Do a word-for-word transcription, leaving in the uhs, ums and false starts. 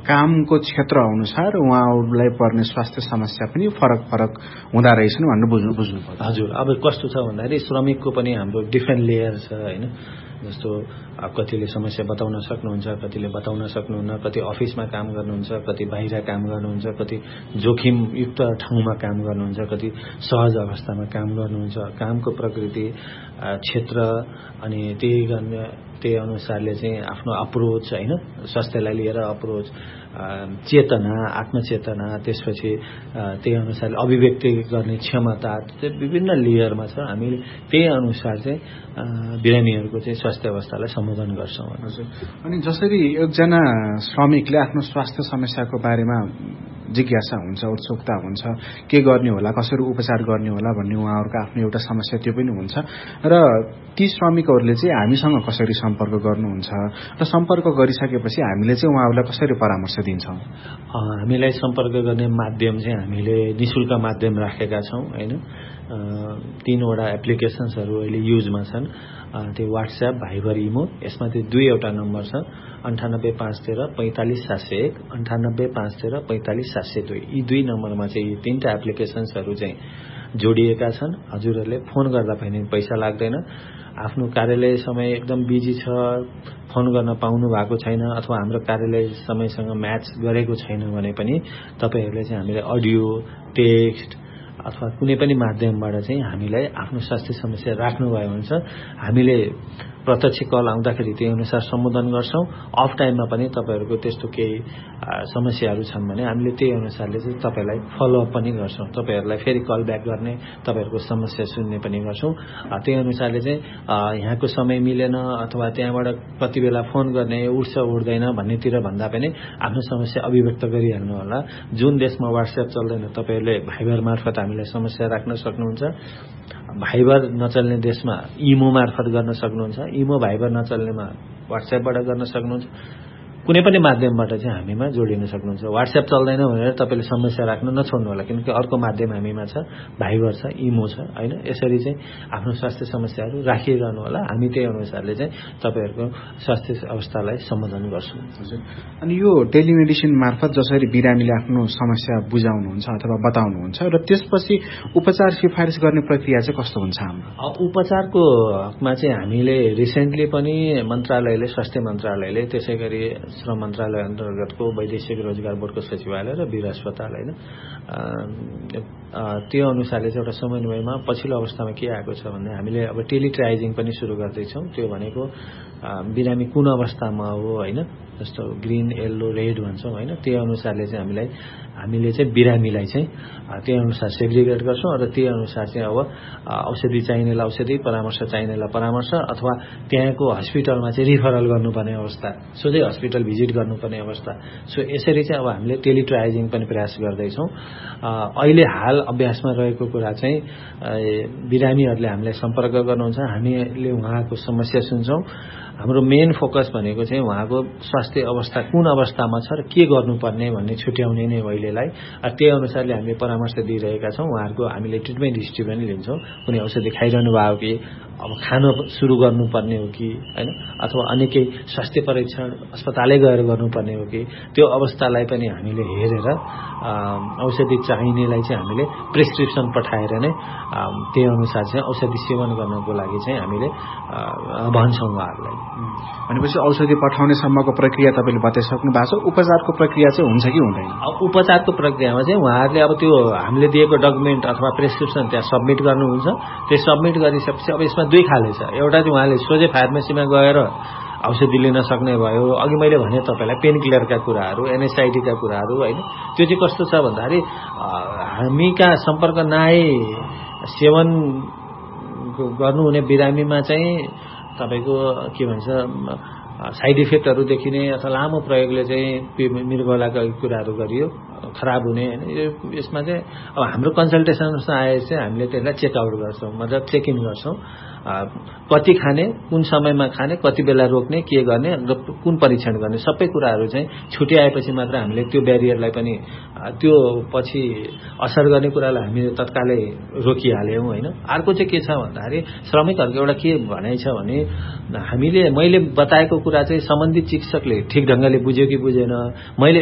कामको क्षेत्र अनुसार उहाँहरूलाई पर्ने स्वास्थ्य समस्या पनि फरक फरक हुँदा रहेछन् भन्नु बुझ्नु बुझ्नु पर्छ। हजुर, अब कस्तो छ भन्दाखेरि श्रमिकको पनि हाम्रो डिफ्रेन्ट लेयर छ होइन। जस्तो कतिले समस्या बताउन सक्नुहुन्छ, कतिले बताउन सक्नुहुन्न, कति अफिसमा काम गर्नुहुन्छ, कति बाहिर काम गर्नुहुन्छ, कति जोखिमयुक्त ठाउँमा काम गर्नुहुन्छ, कति सहज अवस्थामा काम गर्नुहुन्छ। कामको प्रकृति, क्षेत्र अनि त्यही गर्ने त्यही अनुसारले चाहिँ आफ्नो अप्रोच होइन, स्वास्थ्यलाई लिएर अप्रोच, चेतना, आत्मचेतना, त्यसपछि त्यही अनुसारले अभिव्यक्ति गर्ने क्षमता, त्यो विभिन्न लेयरमा छ। हामीले त्यही अनुसार चाहिँ बिरामीहरूको चाहिँ स्वास्थ्य अवस्थालाई सम्बोधन गर्छौँ। हजुर, अनि जसरी एकजना श्रमिकले आफ्नो स्वास्थ्य समस्याको बारेमा जिज्ञासा हुन्छ, उत्सुकता हुन्छ, के गर्ने होला, कसरी उपचार गर्ने होला भन्ने उहाँहरूको आफ्नो एउटा समस्या त्यो पनि हुन्छ। र ती श्रमिकहरूले चाहिँ हामीसँग कसरी सम्पर्क गर्नुहुन्छ र सम्पर्क गरिसकेपछि हामीले चाहिँ उहाँहरूलाई कसरी परामर्श दिन्छौँ? हामीलाई सम्पर्क गर्ने माध्यम चाहिँ हामीले निःशुल्क माध्यम राखेका छौँ होइन। तीनवटा एप्लिकेसन्सहरू अहिले युजमा छन्। त्यो वाट्सएप, भाइबर, इमो। यसमा त्यो दुईवटा नम्बर छ, अन्ठानब्बे पाँच तेह्र पैँतालिस सात सय एक, अन्ठानब्बे पाँच तेह्र पैँतालिस सात सय दुई। यी दुई नम्बरमा चाहिँ यी तीनटा एप्लिकेसन्सहरू चाहिँ जोडिएका छन्। हजुरहरूले फोन गर्दा पनि पैसा लाग्दैन। आफ्नो कार्यालय समय एकदम बिजी छ, फोन गर्न पाउनु भएको छैन अथवा हाम्रो कार्यालय समयसँग म्याच गरेको छैन भने पनि तपाईँहरूले चाहिँ हामीले अडियो, टेक्स्ट अथवा कुनै पनि माध्यमबाट चाहिँ हामीलाई आफ्नो स्वास्थ्य समस्या राख्नुभयो भने चाहिँ हामीले प्रत्यक्ष कल आउँदाखेरि त्यही अनुसार सम्बोधन गर्छौँ। अफ टाइममा पनि तपाईँहरूको त्यस्तो केही समस्याहरू छन् भने हामीले त्यही अनुसारले चाहिँ तपाईँलाई फलोअप पनि गर्छौँ। तपाईँहरूलाई फेरि कल ब्याक गर्ने, तपाईँहरूको समस्या सुन्ने पनि गर्छौँ। त्यही अनुसारले चाहिँ यहाँको समय मिलेन अथवा त्यहाँबाट कति बेला फोन गर्ने, उठ्छ उठ्दैन भन्नेतिर भन्दा पनि आफ्नो समस्या अभिव्यक्त गरिहाल्नु होला। जुन देशमा वाट्सएप चल्दैन तपाईँहरूले भाइबर मार्फत हामीलाई समस्या राख्न सक्नुहुन्छ। भाइबर नचल्ने देशमा इमो मार्फत गर्न सक्नुहुन्छ। इमो भाइबर नचल्नेमा वाट्सएपबाट गर्न सक्नुहुन्छ। कुनै पनि माध्यमबाट चाहिँ हामीमा जोडिन सक्नुहुन्छ। वाट्सएप चल्दैन भनेर तपाईँले समस्या राख्न नछोड्नु होला, किनकि अर्को माध्यम हामीमा छ, भाइबर छ, इमो छ होइन। यसरी चाहिँ आफ्नो स्वास्थ्य समस्याहरू राखिरहनु होला। हामी त्यही अनुसारले चाहिँ तपाईँहरूको स्वास्थ्य अवस्थालाई सम्बोधन गर्छौँ। हजुर, अनि यो टेलिमेडिसिन मार्फत जसरी बिरामीले आफ्नो समस्या बुझाउनुहुन्छ अथवा बताउनुहुन्छ र त्यसपछि उपचार सिफारिस गर्ने प्रक्रिया चाहिँ कस्तो हुन्छ हाम्रो? उपचारको हकमा चाहिँ हामीले रिसेन्टली पनि मन्त्रालयले, स्वास्थ्य मन्त्रालयले, त्यसै गरी श्रम मन्त्रालय अन्तर्गतको वैदेशिक रोजगार बोर्डको सचिवालय र वीर अस्पताल होइन, त्यो अनुसारले चाहिँ एउटा समन्वयमा पछिल्लो अवस्थामा के आएको छ भने हामीले अब टेलिट्राइजिङ पनि सुरु गर्दैछौँ। त्यो भनेको बिरामी कुन अवस्थामा हो होइन, जस्तो ग्रिन, येल्लो, रेड भन्छौँ होइन, त्यही अनुसारले चाहिँ हामीलाई हामीले चाहिँ बिरामीलाई चाहिँ त्यही अनुसार सेग्रिगेट गर्छौँ र त्यही अनुसार चाहिँ अब औषधि चाहिनेलाई औषधि, परामर्श चाहिनेलाई परामर्श अथवा त्यहाँको हस्पिटलमा चाहिँ रिफरल गर्नुपर्ने अवस्था, सोझै हस्पिटल भिजिट गर्नुपर्ने अवस्था। सो यसरी चाहिँ अब हामीले टेलिट्राइजिङ पनि प्रयास गर्दैछौँ। अहिले हाल अभ्यासमा रहेको कुरा चाहिँ बिरामीहरूले हामीलाई सम्पर्क गर्नुहुन्छ, हामीले उहाँको समस्या सुन्छौँ। हाम्रो मेन फोकस भनेको चाहिँ उहाँको स्वास्थ्य अवस्था कुन अवस्थामा छ र के गर्नुपर्ने भन्ने छुट्याउने नै हो अहिलेलाई। त्यही अनुसारले हामीले परामर्श दिइरहेका छौँ। उहाँहरूको हामीले ट्रिटमेन्ट हिस्ट्री पनि लिन्छौँ। कुनै औषधि खाइरहनु भयो कि, अब खान सुरु गर्नुपर्ने हो कि होइन, अथवा अन्य केही स्वास्थ्य परीक्षण अस्पतालै गएर गर्नुपर्ने हो कि, त्यो अवस्थालाई पनि हामीले हेरेर औषधि चाहिनेलाई चाहिँ हामीले प्रेस्क्रिप्सन पठाएर नै त्यही अनुसार चाहिँ औषधि सेवन गर्नको लागि चाहिँ हामीले भन्छौँ उहाँहरूलाई। भनेपछि औषधि पठाउने सम्मको प्रक्रिया तपाईँले बताइसक्नु भएको छ। उपचारको प्रक्रिया चाहिँ हुन्छ कि हुँदैन? उपचारको प्रक्रियामा चाहिँ उहाँहरूले अब त्यो हामीले दिएको डकुमेन्ट अथवा प्रेस्क्रिप्सन त्यहाँ सब्मिट गर्नुहुन्छ। त्यो सब्मिट गरिसकेपछि अब यसमा दुई खाले छ। एउटा चाहिँ उहाँले सोझै फार्मेसीमा गएर औषधि लिन सक्ने भयो। अघि मैले भने तपाईँलाई पेन किलरका कुराहरू, एनएसआइडीका कुराहरू होइन, त्यो चाहिँ कस्तो छ भन्दाखेरि हामी कहाँ सम्पर्क नआए सेवन गर्नुहुने बिरामीमा चाहिँ तपाईँको के भन्छ साइड इफेक्टहरू देखिने अथवा लामो प्रयोगले चाहिँ मृगौलाका कुराहरू गरियो खराब हुने होइन। यसमा चाहिँ अब हाम्रो कन्सल्टेसनमा आए चाहिँ हामीले त्यसलाई चेकआउट गर्छौँ, मतलब चेक इन गर्छौँ। कति खाने, कुन समयमा खाने, कति बेला रोक्ने, के गर्ने र कुन परीक्षण गर्ने, सबै कुराहरू चाहिँ छुट्याएपछि मात्र हामीले त्यो ब्यारियरलाई पनि त्यो पछि असर गर्ने कुरालाई हामीले तत्कालै रोकिहाल्यौँ होइन। अर्को चाहिँ के छ भन्दाखेरि श्रमिकहरूको एउटा के भनाइ छ भने हामीले मैले बताएको कुरा चाहिँ सम्बन्धित चिकित्सकले ठिक ढङ्गले बुझ्यो कि बुझेन, मैले